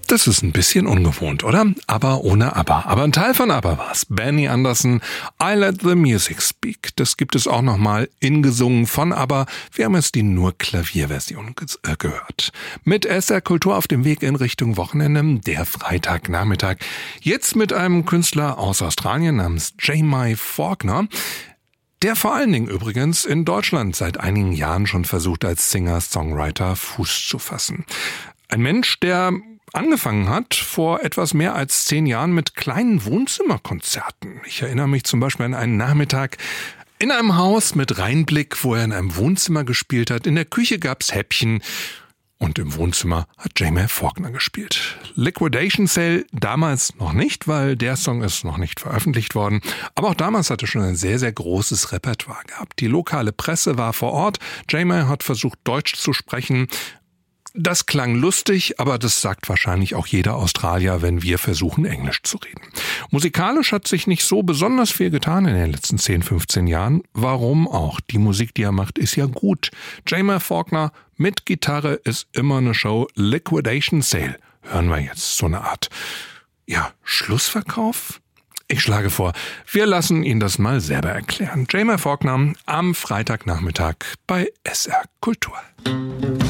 Das ist ein bisschen ungewohnt, oder? Aber ohne Aber. Aber ein Teil von Aber war's. Benny Andersson, I Let the Music Speak. Das gibt es auch nochmal ingesungen von Aber. Wir haben jetzt die nur Klavierversion gehört. Mit SR Kultur auf dem Weg in Richtung Wochenende, der Freitagnachmittag. Jetzt mit einem Künstler aus Australien namens Jamie Faulkner, der vor allen Dingen übrigens in Deutschland seit einigen Jahren schon versucht, als Singer-Songwriter Fuß zu fassen. Ein Mensch, der angefangen hat vor etwas mehr als 10 Jahren mit kleinen Wohnzimmerkonzerten. Ich erinnere mich zum Beispiel an einen Nachmittag in einem Haus mit Rheinblick, wo er in einem Wohnzimmer gespielt hat. In der Küche gab's Häppchen und im Wohnzimmer hat Jamie Faulkner gespielt. Liquidation Sale damals noch nicht, weil der Song ist noch nicht veröffentlicht worden. Aber auch damals hatte er schon ein sehr, sehr großes Repertoire gehabt. Die lokale Presse war vor Ort. Jamie hat versucht, Deutsch zu sprechen. Das klang lustig, aber das sagt wahrscheinlich auch jeder Australier, wenn wir versuchen, Englisch zu reden. Musikalisch hat sich nicht so besonders viel getan in den letzten 10, 15 Jahren. Warum auch? Die Musik, die er macht, ist ja gut. Jamie Faulkner mit Gitarre ist immer eine Show. Liquidation Sale. Hören wir jetzt so eine Art, Schlussverkauf? Ich schlage vor, wir lassen ihn das mal selber erklären. Jamie Faulkner am Freitagnachmittag bei SR Kultur.